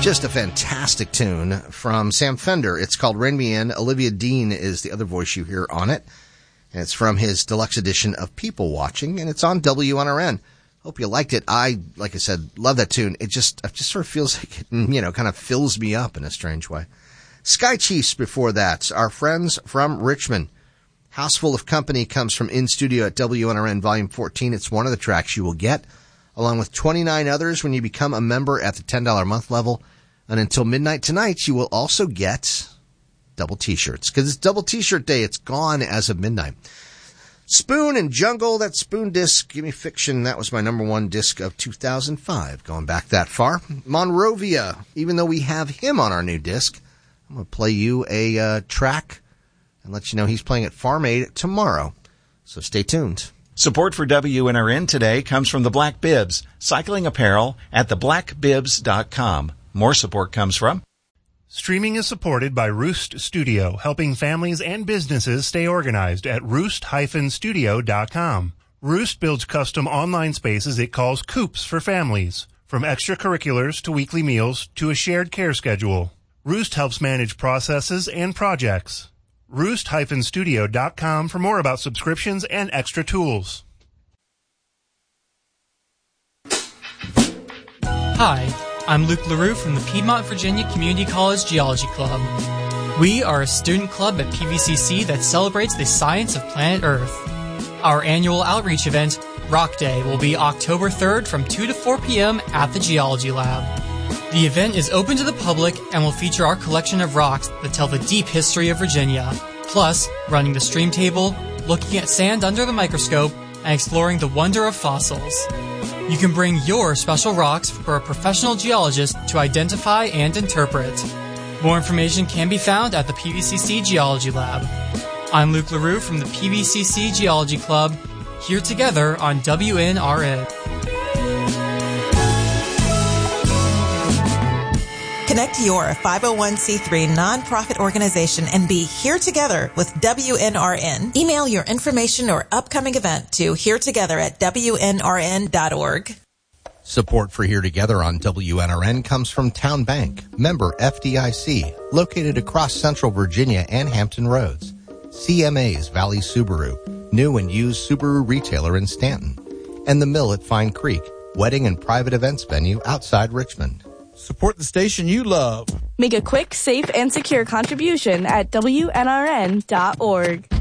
Just a fantastic tune from Sam Fender. It's called Rain Me In. Olivia Dean is the other voice you hear on it. And it's from his deluxe edition of People Watching, and it's on WNRN. Hope you liked it. Like I said, love that tune. It just sort of feels like it, kind of fills me up in a strange way. Sky Chiefs before that, our friends from Richmond. House Full of Company comes from In Studio at WNRN Volume 14. It's one of the tracks you will get, along with 29 others when you become a member at the $10 a month level. And until midnight tonight, you will also get double T-shirts, because it's double T-shirt day. It's gone as of midnight. Spoon and Jungle, that Spoon disc, Gimme Fiction, that was my number one disc of 2005, going back that far. Monrovia, even though we have him on our new disc, I'm going to play you a track and let you know he's playing at Farm Aid tomorrow. So stay tuned. Support for WNRN today comes from the Black Bibs, cycling apparel at theblackbibs.com. More support comes from... Streaming is supported by Roost Studio, helping families and businesses stay organized at roost-studio.com. Roost builds custom online spaces it calls coops for families, from extracurriculars to weekly meals to a shared care schedule. Roost helps manage processes and projects. Roost-studio.com for more about subscriptions and extra tools. Hi, I'm Luke LaRue from the Piedmont, Virginia Community College Geology Club. We are a student club at PVCC that celebrates the science of planet Earth. Our annual outreach event, Rock Day, will be October 3rd from 2 to 4 p.m. at the Geology Lab. The event is open to the public and will feature our collection of rocks that tell the deep history of Virginia, plus running the stream table, looking at sand under the microscope, and exploring the wonder of fossils. You can bring your special rocks for a professional geologist to identify and interpret. More information can be found at the PVCC Geology Lab. I'm Luke LaRue from the PVCC Geology Club, here together on WNRN. Connect your 501c3 nonprofit organization and be here together with WNRN. Email your information or upcoming event to heretogether@WNRN.org. Support for Here Together on WNRN comes from Town Bank, member FDIC, located across Central Virginia and Hampton Roads. CMA's Valley Subaru, new and used Subaru retailer in Stanton. And The Mill at Fine Creek, wedding and private events venue outside Richmond. Support the station you love. Make a quick, safe, and secure contribution at WNRN.org.